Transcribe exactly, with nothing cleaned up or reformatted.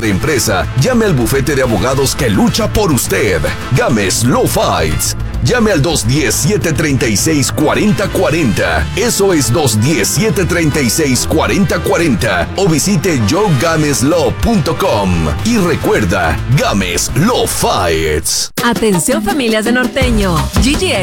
de empresa, llame al bufete de abogados que lucha por usted. Gámez Law Fights. Llame al dos uno cero, siete tres seis, cuatro cero cuatro cero. Eso es dos uno cero, siete tres seis, cuatro cero cuatro cero. O visite joe games law punto com. Y recuerda, Gámez Law Fights. Atención familias de Norteño. G G A